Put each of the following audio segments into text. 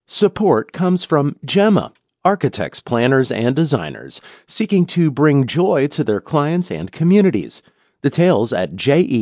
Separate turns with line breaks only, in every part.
Support comes from Gemma, architects, planners, and designers seeking to bring joy to their clients and communities. Details at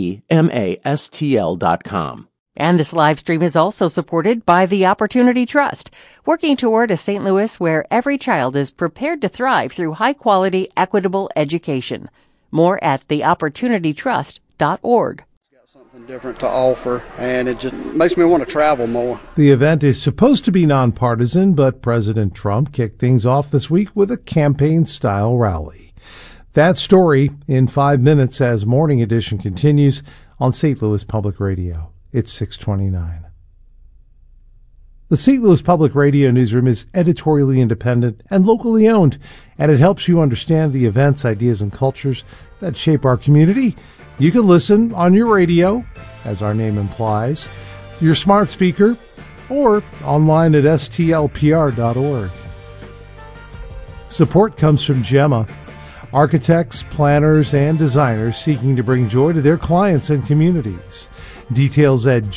GEMASTL.com.
And this live stream is also supported by the Opportunity Trust, working toward a St. Louis where every child is prepared to thrive through high-quality, equitable education. More at theopportunitytrust.org.
Something different to offer, and it just makes me want to travel more.
The event is supposed to be nonpartisan, but President Trump kicked things off this week with a campaign-style rally. That story in 5 minutes as Morning Edition continues on St. Louis Public Radio. It's 6:29. The St. Louis Public Radio newsroom is editorially independent and locally owned, and it helps you understand the events, ideas, and cultures that shape our community. You can listen on your radio, as our name implies, your smart speaker, or online at stlpr.org. Support comes from Gemma, architects, planners, and designers seeking to bring joy to their clients and communities. Details at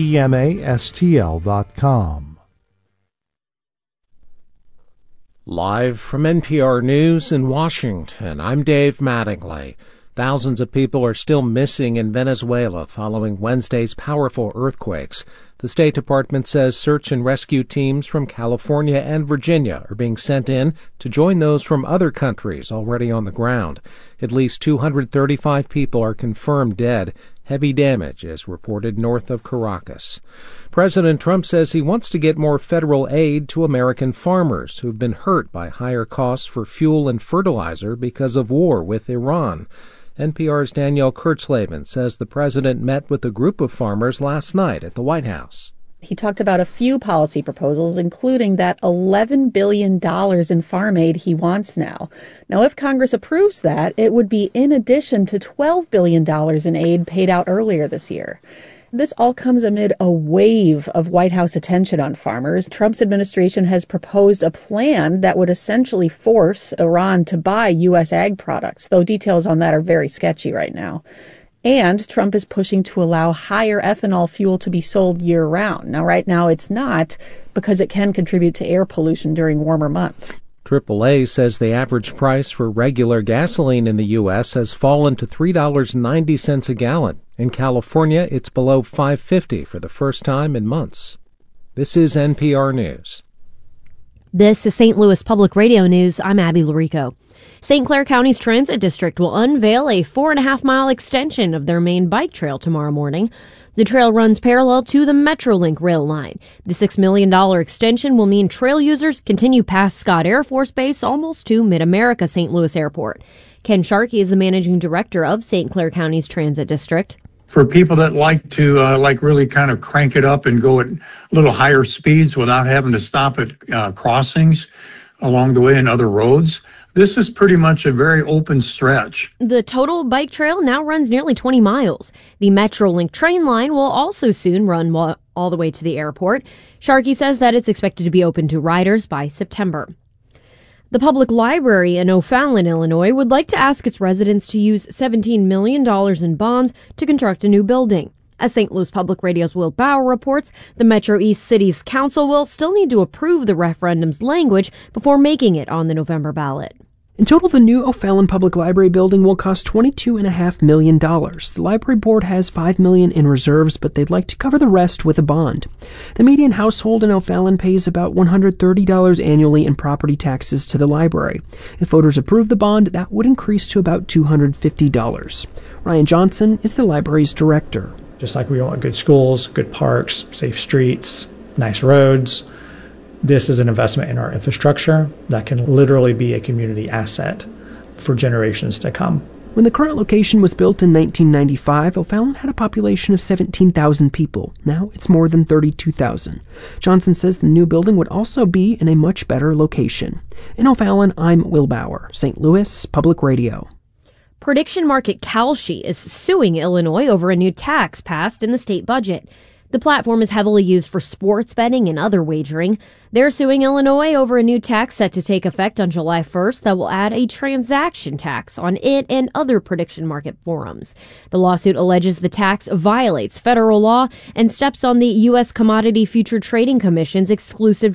GEMASTL.com.
Live from NPR News in Washington, I'm Dave Mattingly. Thousands of people are still missing in Venezuela following Wednesday's powerful earthquakes. The State Department says search and rescue teams from California and Virginia are being sent in to join those from other countries already on the ground. At least 235 people are confirmed dead. Heavy damage is reported north of Caracas. President Trump says he wants to get more federal aid to American farmers who've been hurt by higher costs for fuel and fertilizer because of war with Iran. NPR's Danielle Kurtzleben says the president met with a group of farmers last night at the White House.
He talked about a few policy proposals, including that $11 billion in farm aid he wants now. Now, if Congress approves that, it would be in addition to $12 billion in aid paid out earlier this year. This all comes amid a wave of White House attention on farmers. Trump's administration has proposed a plan that would essentially force Iran to buy U.S. ag products, though details on that are very sketchy right now. And Trump is pushing to allow higher ethanol fuel to be sold year-round. Now, right now it's not, because it can contribute to air pollution during warmer months.
AAA says the average price for regular gasoline in the U.S. has fallen to $3.90 a gallon. In California, it's below $5.50 for the first time in months. This is NPR News.
This is St. Louis Public Radio News. I'm Abby Larico. St. Clair County's Transit District will unveil a 4.5-mile extension of their main bike trail tomorrow morning. The trail runs parallel to the Metrolink rail line. The $6 million extension will mean trail users continue past Scott Air Force Base almost to Mid-America St. Louis Airport. Ken Sharkey is the managing director of St. Clair County's Transit District.
For people that like to really kind of crank it up and go at a little higher speeds without having to stop at crossings along the way in other roads, this is pretty much a very open stretch.
The total bike trail now runs nearly 20 miles. The Metrolink train line will also soon run all the way to the airport. Sharkey says that it's expected to be open to riders by September. The public library in O'Fallon, Illinois, would like to ask its residents to use $17 million in bonds to construct a new building. As St. Louis Public Radio's Will Bauer reports, the Metro East City's council will still need to approve the referendum's language before making it on the November ballot.
In total, the new O'Fallon Public Library building will cost $22.5 million. The library board has $5 million in reserves, but they'd like to cover the rest with a bond. The median household in O'Fallon pays about $130 annually in property taxes to the library. If voters approve the bond, that would increase to about $250. Ryan Johnson is the library's director.
Just like we want good schools, good parks, safe streets, nice roads, this is an investment in our infrastructure that can literally be a community asset for generations to come.
When the current location was built in 1995, O'Fallon had a population of 17,000 people. Now it's more than 32,000. Johnson says the new building would also be in a much better location. In O'Fallon, I'm Will Bauer, St. Louis Public Radio.
Prediction market Kalshi is suing Illinois over a new tax passed in the state budget. The platform is heavily used for sports betting and other wagering. They're suing Illinois over a new tax set to take effect on July 1st that will add a transaction tax on it and other prediction market forums. The lawsuit alleges the tax violates federal law and steps on the U.S. Commodity Future Trading Commission's exclusive